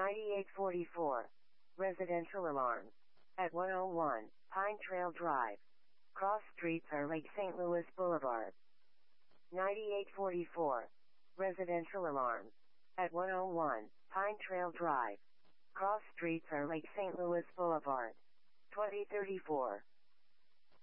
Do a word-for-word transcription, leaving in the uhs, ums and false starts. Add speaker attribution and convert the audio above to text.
Speaker 1: ninety-eight forty-four. Residential alarm. At one oh one, Pine Trail Drive. Cross streets are Lake Saint Louis Boulevard. ninety-eight forty-four. Residential alarm. At one oh one, Pine Trail Drive. Cross streets are Lake Saint Louis Boulevard. twenty thirty-four.